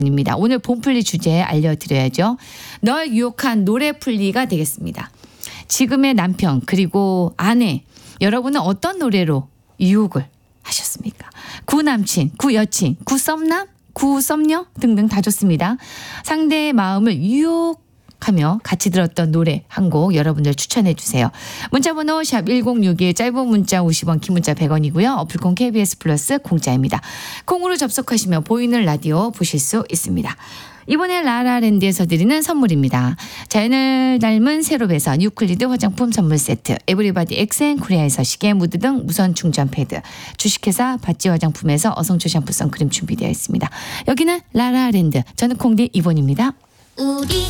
입니다. 오늘 봄풀리 주제 알려드려야죠. 널 유혹한 노래풀리가 되겠습니다. 지금의 남편 그리고 아내, 여러분은 어떤 노래로 유혹을 하셨습니까? 구남친, 구여친, 구썸남, 구썸녀 등등 다 좋습니다. 상대의 마음을 유혹하며 같이 들었던 노래 한 곡 여러분들 추천해 주세요. 문자번호 샵 1061, 짧은 문자 50원, 긴 문자 100원이고요. 어플콘 KBS 플러스 공짜입니다. 콩으로 접속하시면 보이는 라디오 보실 수 있습니다. 이번에 라라랜드에서 드리는 선물입니다. 자연을 닮은 세롭에서 유클리드 화장품 선물 세트, 에브리바디 엑센코리아에서 시계, 무드 등 무선 충전 패드, 주식회사 바찌 화장품에서 어성초 샴푸 선크림 준비되어 있습니다. 여기는 라라랜드, 저는 콩디 이본입니다. 우리